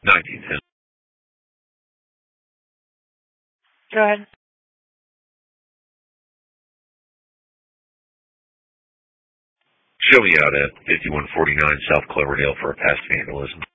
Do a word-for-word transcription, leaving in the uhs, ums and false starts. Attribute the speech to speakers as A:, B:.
A: nineteen ten.
B: Go ahead.
A: Show me out at fifty-one forty-nine South Cloverdale for a past vandalism.